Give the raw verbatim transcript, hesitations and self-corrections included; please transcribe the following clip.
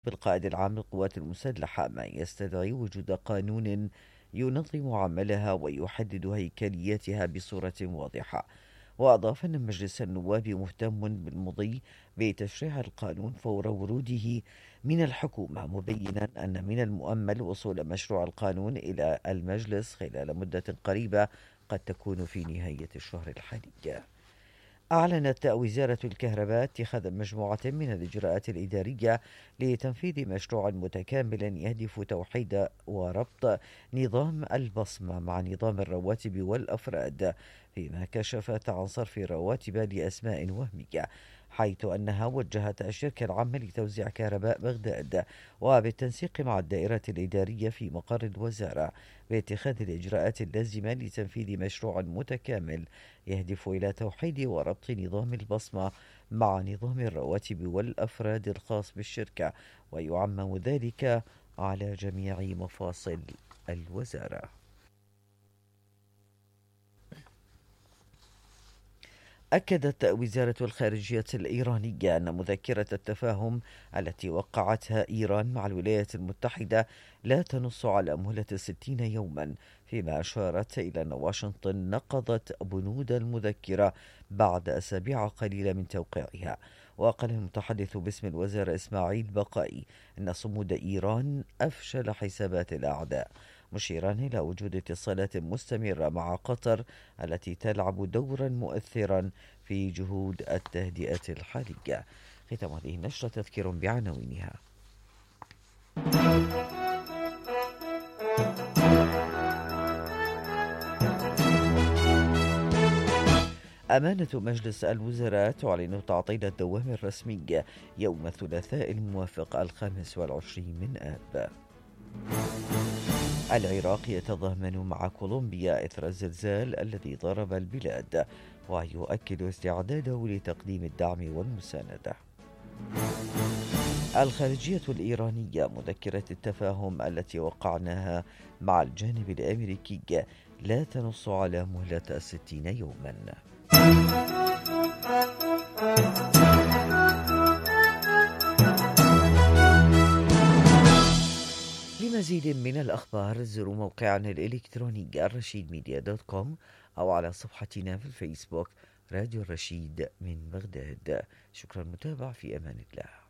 بالقائد العام للقوات المسلحة، ما يستدعي وجود قانون ينظم عملها ويحدد هيكليتها بصورة واضحة. وأضاف أن مجلس النواب مهتم بالمضي بتشريع القانون فور وروده من الحكومة، مبينا أن من المؤمل وصول مشروع القانون إلى المجلس خلال مدة قريبة قد تكون في نهاية الشهر الحالي. أعلنت وزارة الكهرباء اتخاذ مجموعة من الإجراءات الإدارية لتنفيذ مشروع متكامل يهدف توحيد وربط نظام البصمة مع نظام الرواتب والأفراد، فيما كشفت عن صرف رواتب لأسماء وهمية، حيث أنها وجهت الشركة العامة لتوزيع كهرباء بغداد وبالتنسيق مع الدائرة الإدارية في مقر الوزارة باتخاذ الإجراءات اللازمة لتنفيذ مشروع متكامل يهدف إلى توحيد وربط نظام البصمة مع نظام الرواتب والأفراد الخاص بالشركة، ويعمم ذلك على جميع مفاصل الوزارة. أكدت وزارة الخارجية الإيرانية أن مذكرة التفاهم التي وقعتها إيران مع الولايات المتحدة لا تنص على مهلة ستين يوما، فيما أشارت إلى أن واشنطن نقضت بنود المذكرة بعد أسابيع قليلة من توقيعها. وقال المتحدث باسم الوزارة إسماعيل بقائي أن صمود إيران أفشل حسابات الأعداء، مشيرا إلى وجود اتصالات مستمرة مع قطر التي تلعب دورا مؤثرا في جهود التهدئة الحالية. ختام هذه النشرة تذكير بعناوينها. أمانة مجلس الوزراء تعلن تعطيل الدوام الرسمي يوم الثلاثاء الموافق الخامس والعشرين من آب. العراق يتضامن مع كولومبيا إثر الزلزال الذي ضرب البلاد، ويؤكد استعداده لتقديم الدعم والمساندة. الخارجية الإيرانية مذكرة التفاهم التي وقعناها مع الجانب الأمريكي لا تنص على مهلة ستين يوما. لمزيد من الأخبار زوروا موقعنا الإلكتروني الرشيد ميديا دوت كوم أو على صفحتنا في الفيسبوك راديو الرشيد من بغداد. شكرا متابعة، في أمان الله.